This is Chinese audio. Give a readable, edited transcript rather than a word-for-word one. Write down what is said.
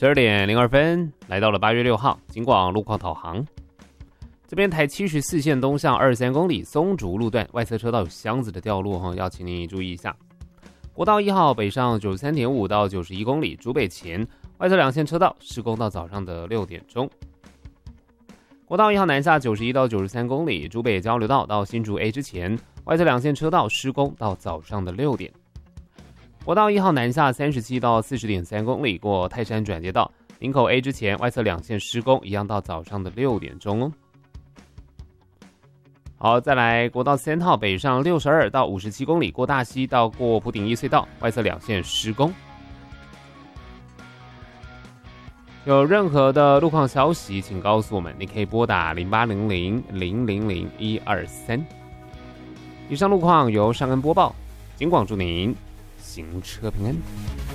12:02，来到了8月6号，警广路况导航。这边台74线东向23公里松竹路段外侧车道有箱子的掉落，要请你注意一下。国道1号北上93.5到91公里竹北前外侧2线车道施工到早上的6点钟。国道1号南下91到93公里竹北交流道到新竹 A 之前外侧2线车道施工到早上的6点。国道1号南下37到40.3公里过泰山转接道林口 A 之前外侧2线施工一样到早上的6点钟哦。好，再来国道3号北上62到57公里过大溪到过埔顶一隧道外侧2线施工。有任何的路况消息请告诉我们，你可以拨打0800-000-123。以上路况由尚恩播报，警广祝您行车平安。